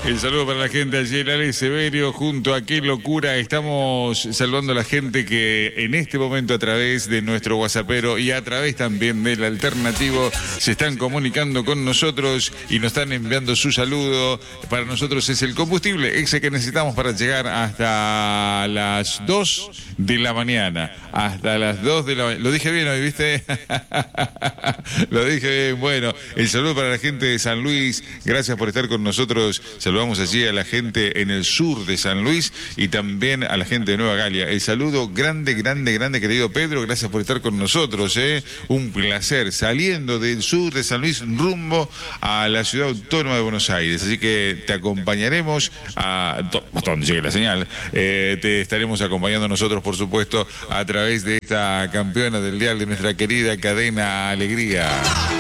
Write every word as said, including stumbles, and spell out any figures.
El saludo para la gente allí en Ale Severio, junto a Qué Locura. Estamos saludando a la gente que en este momento a través de nuestro WhatsAppero y a través también del alternativo se están comunicando con nosotros y nos están enviando su saludo. Para nosotros es el combustible ese que necesitamos para llegar hasta las dos de la mañana. Hasta las dos de la mañana. Lo dije bien hoy, ¿viste? Lo dije bien. Bueno, el saludo para la gente de San Luis. Gracias por estar con nosotros. Saludamos allí a la gente en el sur de San Luis y también a la gente de Nueva Galia. El saludo grande, grande, grande, querido Pedro. Gracias por estar con nosotros, ¿eh? Un placer. Saliendo del sur de San Luis rumbo a la ciudad autónoma de Buenos Aires. Así que te acompañaremos a hasta donde llegue la señal. Eh, te estaremos acompañando nosotros, por supuesto, a través de esta campeona del dial de nuestra querida cadena Alegría.